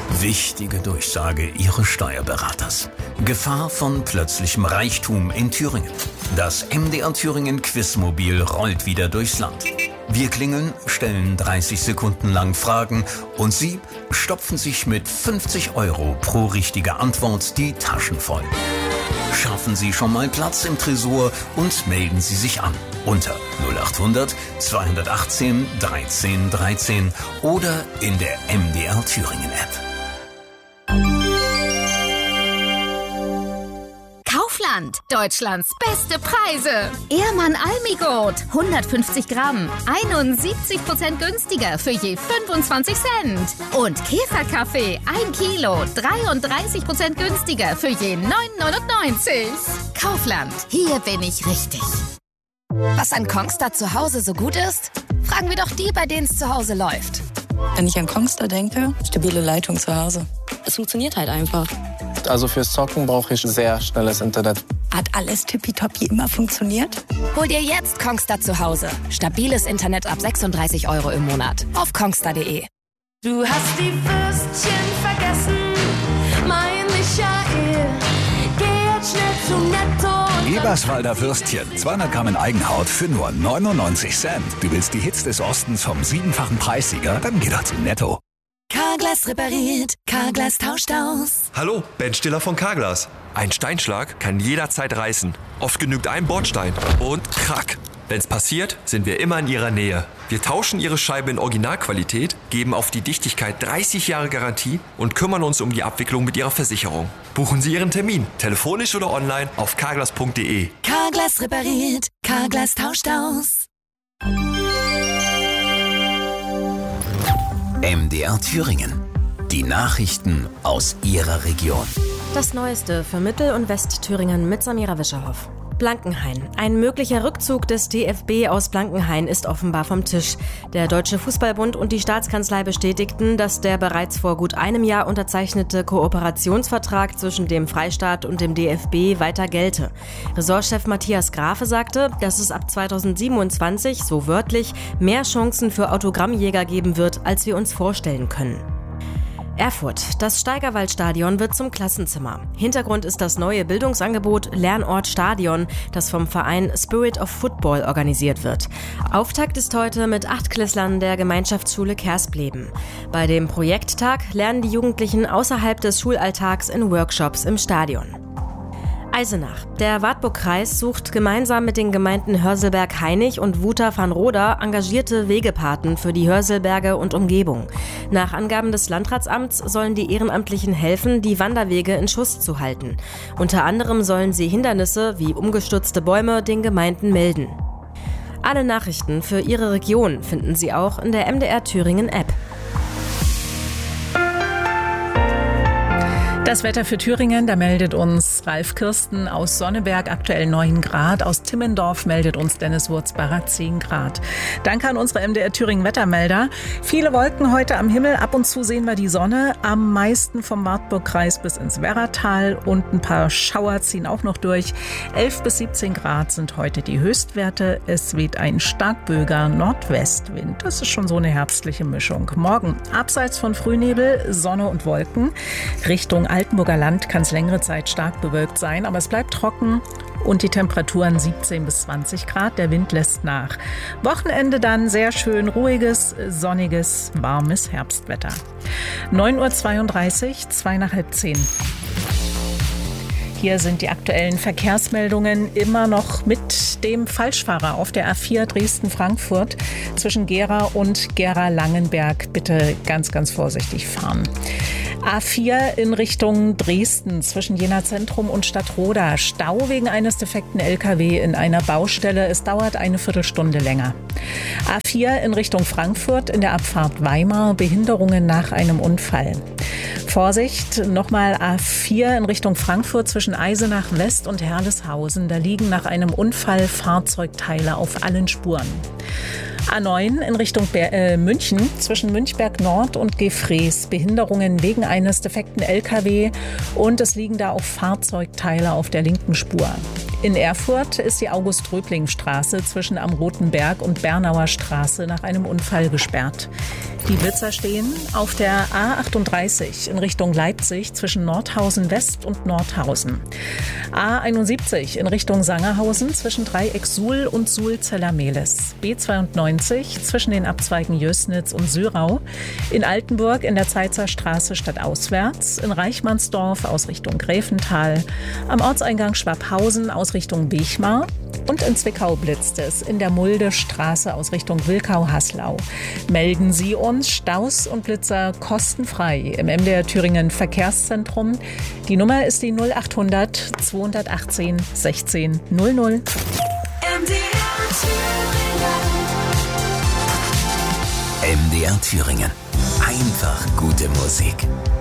Wichtige Durchsage Ihres Steuerberaters. Gefahr von plötzlichem Reichtum in Thüringen. Das MDR Thüringen Quizmobil rollt wieder durchs Land. Wir klingeln, stellen 30 Sekunden lang Fragen und Sie stopfen sich mit 50 € pro richtige Antwort die Taschen voll. Schaffen Sie schon mal Platz im Tresor und melden Sie sich an unter 0800 218 13 13 oder in der MDR Thüringen App. Kaufland, Deutschlands beste Preise. Ehrmann Almigold, 150 Gramm, 71% günstiger für je 25 Cent. Und Käferkaffee, 1 Kilo, 33% günstiger für je 9,99. Kaufland, hier bin ich richtig. Was an Kongstar zu Hause so gut ist? Fragen wir doch die, bei denen es zu Hause läuft. Wenn ich an Kongstar denke, stabile Leitung zu Hause. Es funktioniert halt einfach. Also fürs Zocken brauche ich sehr schnelles Internet. Hat alles tippitoppi immer funktioniert? Hol dir jetzt Kongstar zu Hause. Stabiles Internet ab 36 € im Monat. Auf kongstar.de. Du hast die Würstchen vergessen, mein Michael. Geh jetzt schnell zu Netto. Eberswalder Würstchen, 200 Gramm in Eigenhaut für nur 99 Cent. Du willst die Hits des Ostens vom 7-fachen Preissieger? Dann geh doch zu Netto. Carglass repariert, Carglass tauscht aus. Hallo, Ben Stiller von Carglass. Ein Steinschlag kann jederzeit reißen. Oft genügt ein Bordstein und krack. Wenn's passiert, sind wir immer in Ihrer Nähe. Wir tauschen Ihre Scheibe in Originalqualität, geben auf die Dichtigkeit 30 Jahre Garantie und kümmern uns um die Abwicklung mit Ihrer Versicherung. Buchen Sie Ihren Termin, telefonisch oder online auf carglass.de. Carglass repariert, Carglass tauscht aus. MDR Thüringen. Die Nachrichten aus Ihrer Region. Das Neueste für Mittel- und Westthüringen mit Samira Wischerhoff. Blankenhain. Ein möglicher Rückzug des DFB aus Blankenhain ist offenbar vom Tisch. Der Deutsche Fußballbund und die Staatskanzlei bestätigten, dass der bereits vor gut einem Jahr unterzeichnete Kooperationsvertrag zwischen dem Freistaat und dem DFB weiter gelte. Ressortchef Matthias Grafe sagte, dass es ab 2027, so wörtlich, mehr Chancen für Autogrammjäger geben wird, als wir uns vorstellen können. Erfurt. Das Steigerwaldstadion wird zum Klassenzimmer. Hintergrund ist das neue Bildungsangebot Lernort Stadion, das vom Verein Spirit of Football organisiert wird. Auftakt ist heute mit 8-Klässlern der Gemeinschaftsschule Kerspleben. Bei dem Projekttag lernen die Jugendlichen außerhalb des Schulalltags in Workshops im Stadion. Eisenach. Der Wartburgkreis sucht gemeinsam mit den Gemeinden Hörselberg-Hainich und Wuter-Van-Roda engagierte Wegepaten für die Hörselberge und Umgebung. Nach Angaben des Landratsamts sollen die Ehrenamtlichen helfen, die Wanderwege in Schuss zu halten. Unter anderem sollen sie Hindernisse wie umgestürzte Bäume den Gemeinden melden. Alle Nachrichten für Ihre Region finden Sie auch in der MDR Thüringen App. Das Wetter für Thüringen, da meldet uns Ralf Kirsten aus Sonneberg, aktuell 9 Grad. Aus Timmendorf meldet uns Dennis Wurzbacher 10 Grad. Danke an unsere MDR Thüringen Wettermelder. Viele Wolken heute am Himmel, ab und zu sehen wir die Sonne. Am meisten vom Wartburgkreis bis ins Werratal und ein paar Schauer ziehen auch noch durch. 11 bis 17 Grad sind heute die Höchstwerte. Es weht ein starkböiger Nordwestwind. Das ist schon so eine herbstliche Mischung. Morgen abseits von Frühnebel, Sonne und Wolken. Richtung Altenburger Land kann es längere Zeit stark bewölkt sein, aber es bleibt trocken und die Temperaturen 17 bis 20 Grad. Der Wind lässt nach. Wochenende dann sehr schön ruhiges, sonniges, warmes Herbstwetter. 9:32 Uhr, 2 nach halb 10. Hier sind die aktuellen Verkehrsmeldungen immer noch mit dem Falschfahrer auf der A4 Dresden-Frankfurt zwischen Gera und Gera-Langenberg. Bitte ganz, ganz vorsichtig fahren. A4 in Richtung Dresden zwischen Jena Zentrum und Stadtroda. Stau wegen eines defekten LKW in einer Baustelle. Es dauert eine Viertelstunde länger. A4 in Richtung Frankfurt in der Abfahrt Weimar. Behinderungen nach einem Unfall. Vorsicht, nochmal A4 in Richtung Frankfurt zwischen Eisenach West und Herleshausen. Da liegen nach einem Unfall Fahrzeugteile auf allen Spuren. A9 in Richtung München zwischen Münchberg Nord und Gefrees. Behinderungen wegen eines defekten LKW und es liegen da auch Fahrzeugteile auf der linken Spur. In Erfurt ist die August-Röbling-Straße zwischen Am Roten Berg und Bernauer Straße nach einem Unfall gesperrt. Die Blitzer stehen auf der A38 in Richtung Leipzig zwischen Nordhausen West und Nordhausen. A71 in Richtung Sangerhausen zwischen Dreieck Suhl und Suhl-Zellermehlis. B92 zwischen den Abzweigen Jößnitz und Sürau. In Altenburg in der Zeitzer Straße stadtauswärts. In Reichmannsdorf aus Richtung Gräfental. Am Ortseingang Schwabhausen aus Richtung Wichmar. Und in Zwickau blitzt es in der Mulde Straße aus Richtung Wilkau-Haslau. Melden Sie uns Staus und Blitzer kostenfrei im MDR Thüringen Verkehrszentrum. Die Nummer ist die 0800 218 16 00. MDR Thüringen. Einfach gute Musik.